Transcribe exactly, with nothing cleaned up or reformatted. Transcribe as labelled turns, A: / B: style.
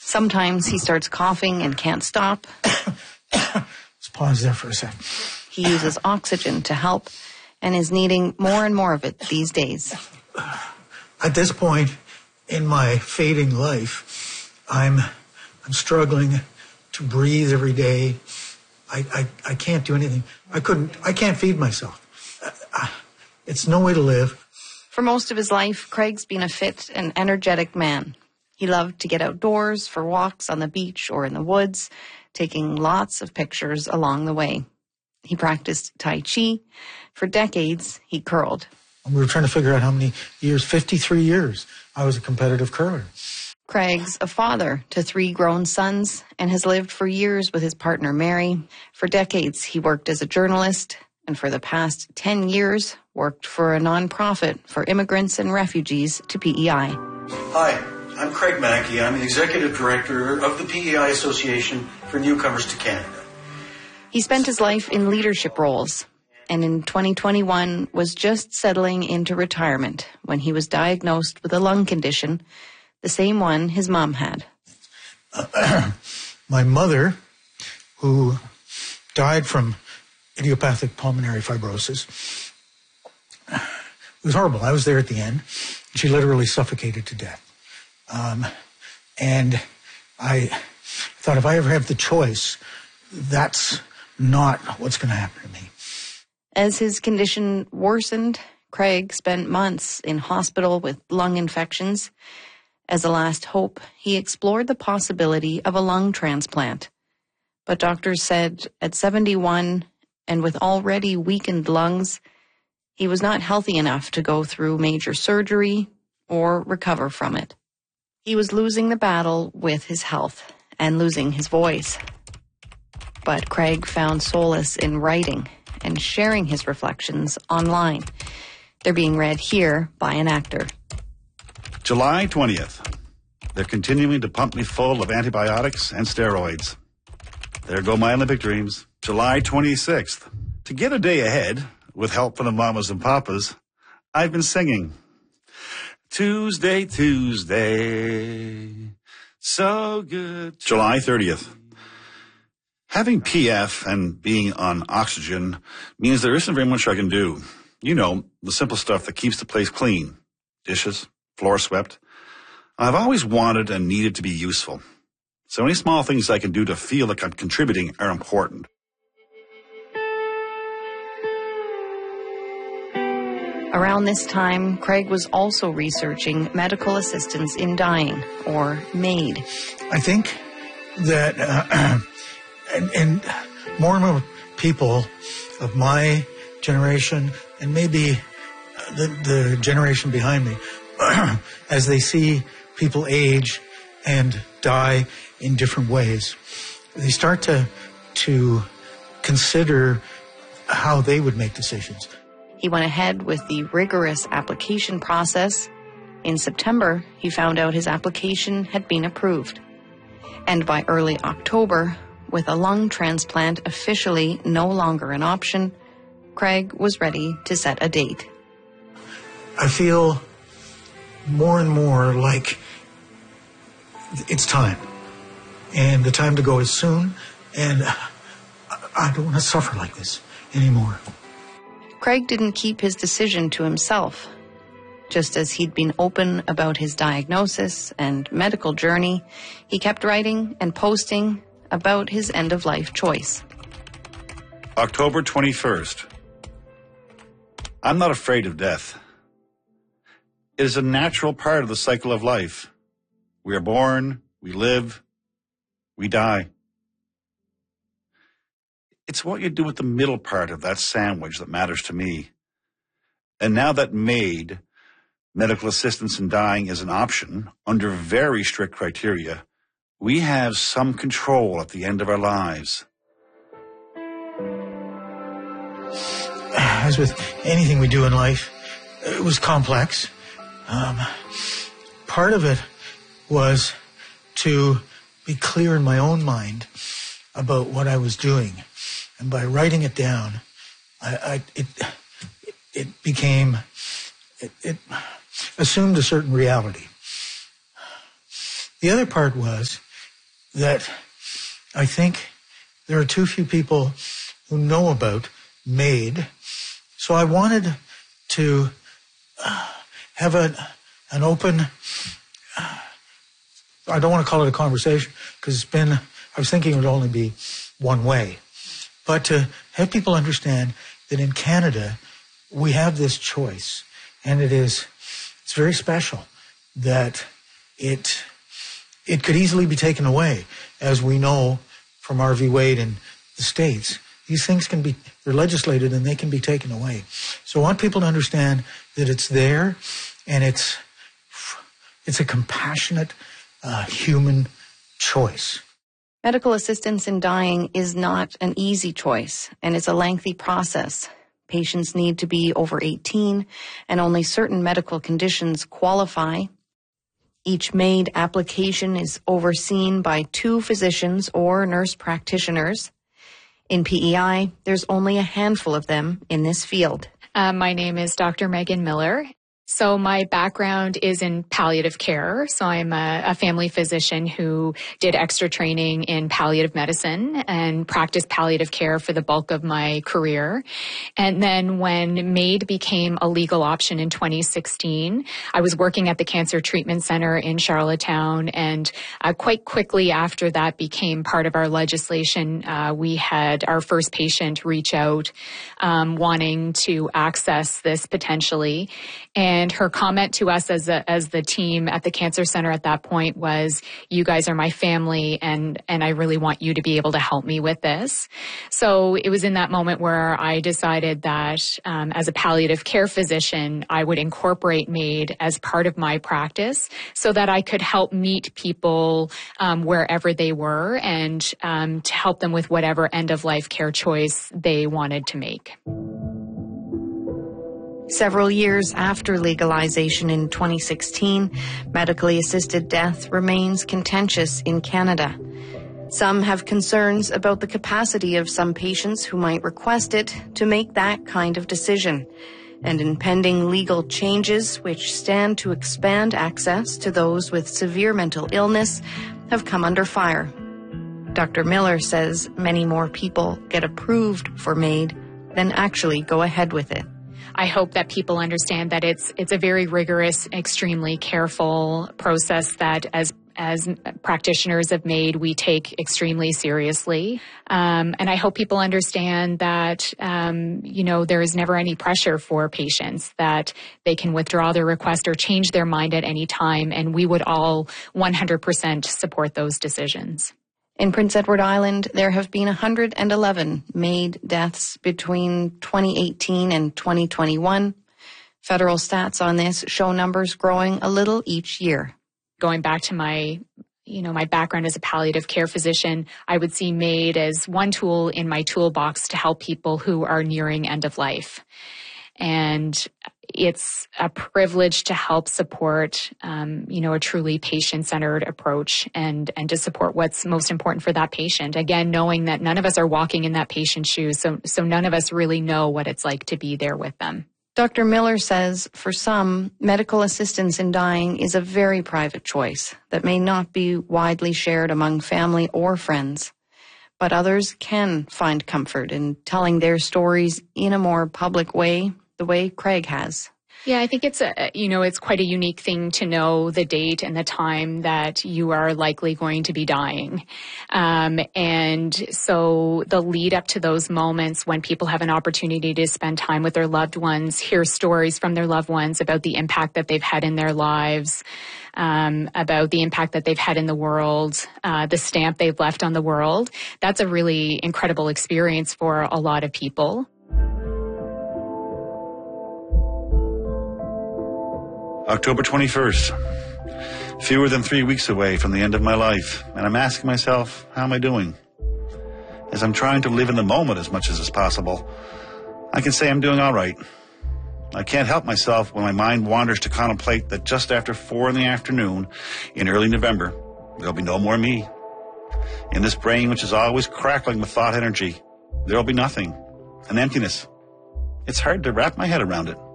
A: Sometimes he starts coughing and can't stop.
B: Let's pause there for a second.
A: He uses oxygen to help and is needing more and more of it these days.
B: At this point in my fading life, I'm I'm struggling to breathe every day. I, I, I can't do anything. I couldn't, I can't feed myself. Uh, it's no way to live.
A: For most of his life, Craig's been a fit and energetic man. He loved to get outdoors for walks on the beach or in the woods, taking lots of pictures along the way. He practiced Tai Chi. For decades, he curled.
B: We were trying to figure out how many years, fifty-three years, I was a competitive curler.
A: Craig's a father to three grown sons and has lived for years with his partner, Mary. For decades, he worked as a journalist, and for the past ten years, worked for a nonprofit for immigrants and refugees to P E I.
C: Hi, I'm Craig Mackey. I'm the Executive Director of the P E I Association for Newcomers to Canada.
A: He spent his life in leadership roles, and in twenty twenty-one was just settling into retirement when he was diagnosed with a lung condition, the same one his mom had.
B: Uh, my mother, who died from idiopathic pulmonary fibrosis, it was horrible. I was there at the end. She literally suffocated to death. Um, and I thought, if I ever have the choice, that's not what's going to happen to me.
A: As his condition worsened, Craig spent months in hospital with lung infections. As a last hope, he explored the possibility of a lung transplant. But doctors said at seventy-one, and with already weakened lungs, he was not healthy enough to go through major surgery or recover from it. He was losing the battle with his health and losing his voice. But Craig found solace in writing and sharing his reflections online. They're being read here by an actor.
D: July twentieth. They're continuing to pump me full of antibiotics and steroids. There go my Olympic dreams. July twenty-sixth. To get a day ahead, with help from the mamas and papas, I've been singing. Tuesday, Tuesday, so good. July thirtieth. Having P F and being on oxygen means there isn't very much I can do. You know, the simple stuff that keeps the place clean. Dishes, floor swept. I've always wanted and needed to be useful. So any small things I can do to feel like I'm contributing are important.
A: Around this time, Craig was also researching medical assistance in dying, or MAID.
B: I think that, uh, and, and more and more people of my generation, and maybe the, the generation behind me, as they see people age and die in different ways, they start to to consider how they would make decisions.
A: He went ahead with the rigorous application process. In September, he found out his application had been approved. And by early October, with a lung transplant officially no longer an option, Craig was ready to set a date.
B: I feel more and more like it's time. And the time to go is soon. And I don't want to suffer like this anymore.
A: Craig didn't keep his decision to himself. Just as he'd been open about his diagnosis and medical journey, he kept writing and posting about his end-of-life choice.
D: October twenty-first. I'm not afraid of death. It is a natural part of the cycle of life. We are born, we live, we die. It's what you do with the middle part of that sandwich that matters to me. And now that MAID, medical assistance in dying, is an option under very strict criteria, we have some control at the end of our lives.
B: As with anything we do in life, it was complex. Um, part of it was to be clear in my own mind about what I was doing. And by writing it down, I, I, it, it became, it, it assumed a certain reality. The other part was that I think there are too few people who know about MAID. So I wanted to uh, have a, an open, uh, I don't want to call it a conversation because it's been, I was thinking it would only be one way, but to have people understand that in Canada, we have this choice, and it is, it's very special that it, it could easily be taken away, as we know from R V Wade in the States. These things can be, they're legislated and they can be taken away. So I want people to understand that it's there, and it's, it's a compassionate, uh, human choice.
A: Medical assistance in dying is not an easy choice, and it's a lengthy process. Patients need to be over eighteen, and only certain medical conditions qualify. Each MAID application is overseen by two physicians or nurse practitioners. In P E I, there's only a handful of them in this field.
E: Uh, my name is Doctor Megan Miller. So my background is in palliative care. So I'm a, a family physician who did extra training in palliative medicine and practiced palliative care for the bulk of my career. And then when MAID became a legal option in twenty sixteen, I was working at the Cancer Treatment Center in Charlottetown. And uh, quite quickly after that became part of our legislation, uh, we had our first patient reach out um, wanting to access this potentially. And And her comment to us as a, as the team at the Cancer Center at that point was, you guys are my family, and, and I really want you to be able to help me with this. So it was in that moment where I decided that um, as a palliative care physician, I would incorporate MAID as part of my practice so that I could help meet people um, wherever they were, and um, to help them with whatever end-of-life care choice they wanted to make.
A: Several years after legalization in twenty sixteen, medically assisted death remains contentious in Canada. Some have concerns about the capacity of some patients who might request it to make that kind of decision, and impending legal changes which stand to expand access to those with severe mental illness have come under fire. Doctor Miller says many more people get approved for MAID than actually go ahead with it.
E: I hope that people understand that it's it's a very rigorous, extremely careful process that as as practitioners of MAID, we take extremely seriously. Um, and I hope people understand that, um, you know, there is never any pressure for patients, that they can withdraw their request or change their mind at any time. And we would all one hundred percent support those decisions.
A: In Prince Edward Island, there have been one hundred eleven MAID deaths between twenty eighteen and twenty twenty-one. Federal stats on this show numbers growing a little each year.
E: Going back to my, you know, my background as a palliative care physician, I would see MAID as one tool in my toolbox to help people who are nearing end of life. And it's a privilege to help support, um, you know, a truly patient-centered approach, and, and to support what's most important for that patient. Again, knowing that none of us are walking in that patient's shoes, so, so none of us really know what it's like to be there with them.
A: Doctor Miller says for some, medical assistance in dying is a very private choice that may not be widely shared among family or friends. But others can find comfort in telling their stories in a more public way, the way Craig has.
E: Yeah, I think it's a, you know, it's quite a unique thing to know the date and the time that you are likely going to be dying. Um, and so the lead up to those moments when people have an opportunity to spend time with their loved ones, hear stories from their loved ones about the impact that they've had in their lives, um, about the impact that they've had in the world, uh, the stamp they've left on the world. That's a really incredible experience for a lot of people.
D: October twenty-first. Fewer than three weeks away from the end of my life, and I'm asking myself, how am I doing? As I'm trying to live in the moment as much as is possible, I can say I'm doing all right. I can't help myself when my mind wanders to contemplate that just after four in the afternoon in early November, there'll be no more me. In this brain, which is always crackling with thought energy, there'll be nothing, an emptiness. It's hard to wrap my head around it.